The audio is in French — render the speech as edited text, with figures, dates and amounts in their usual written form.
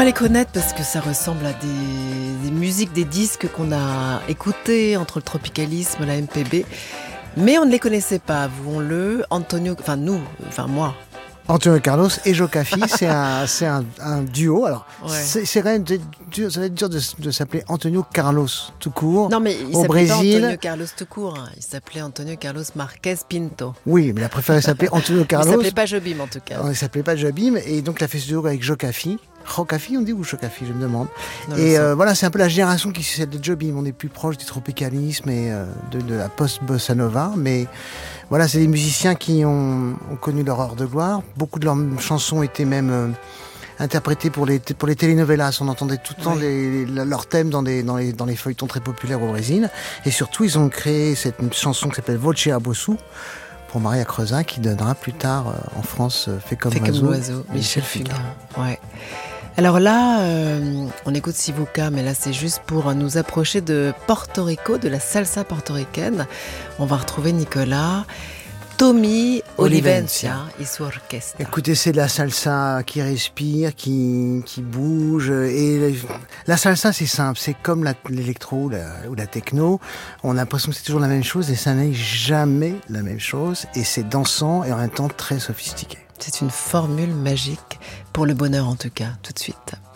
pas les connaître parce que ça ressemble à des musiques, des disques qu'on a écoutés entre le tropicalisme, la MPB. Mais on ne les connaissait pas, avouons-le. Moi. Antonio Carlos et Joe Caffi, c'est un duo. Alors, Ouais. c'est quand même dur, ça va être dur de s'appeler Antonio Carlos tout court. Non, mais il au s'appelait pas Brésil. Antonio Carlos tout court. Il s'appelait Antonio Carlos Marquez Pinto. Oui, mais il a préféré s'appeler Antonio Carlos. Il s'appelait pas Jobim en tout cas. Il s'appelait pas Jobim, et donc il a fait ce duo avec Joe Caffi. Joe-Caffi, on dit, ou Joe-Caffi, je me demande. Non, Et je voilà, c'est un peu la génération qui succède de Jobim. On est plus proche du tropicalisme et de la post-bossa nova. Mais voilà, c'est des musiciens qui ont connu leur heure de gloire. Beaucoup de leurs chansons étaient même interprétées pour les telenovelas. On entendait tout le temps leurs thèmes dans les feuilletons très populaires au Brésil. Et surtout, ils ont créé cette chanson qui s'appelle Voce a Bossou pour Maria Creusin, qui donnera plus tard en France Fait comme l'oiseau, Michel Fugain. Ouais. Alors là, on écoute Sivuca, mais là c'est juste pour nous approcher de Porto Rico, de la salsa portoricaine. On va retrouver Nicolas, Tommy Olivencia et son orchestre. Écoutez, c'est de la salsa qui respire, qui bouge. Et la salsa, c'est simple. C'est comme l'électro ou la techno. On a l'impression que c'est toujours la même chose et ça n'est jamais la même chose. Et c'est dansant et en même temps très sophistiqué. C'est une formule magique pour le bonheur en tout cas, tout de suite.